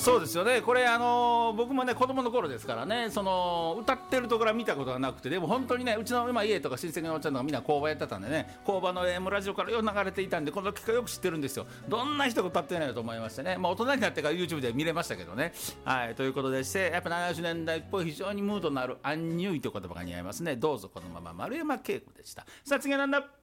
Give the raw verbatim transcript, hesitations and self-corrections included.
そうですよね。これあのー僕もね子供の頃ですからね、その歌ってるところは見たことがなくて、でも本当にねうちの今家とか親戚のおっちゃんとかみんな工場やってたんでね、工場の エーエム ラジオからよく流れていたんで、この曲をよく知ってるんですよ。どんな人が歌ってないのと思いましてね、まあ大人になってから YouTube で見れましたけどね。はい、ということでして、やっぱななじゅうねんだいっぽい非常にムードのあるアンニュイという言葉が似合いますね。どうぞこのまま丸山恵子でした。さあ次はなんだ。